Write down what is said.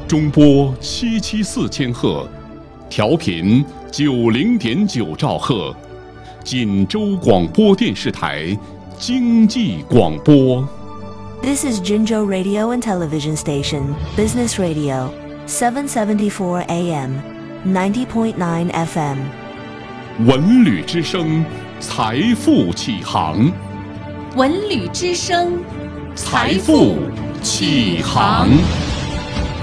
中波774千赫，调频90.9兆赫，锦州广播电视台经济广播。 This is Jinzhou Radio and Television Station, Business Radio, 774 AM, 90.9 FM. 文旅之声，财富启航。 文旅之声， 财富启航。